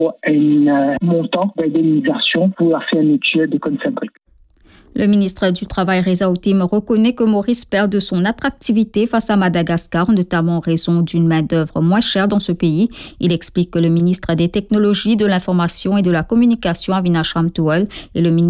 un montant d'indemnisation pour la fermeture de Concentric. Le ministre du Travail, Reza Outim, reconnaît que Maurice perd de son attractivité face à Madagascar, notamment en raison d'une main-d'œuvre moins chère dans ce pays. Il explique que le ministre des Technologies, de l'Information et de la Communication, Avinash Ramtouel, et le ministre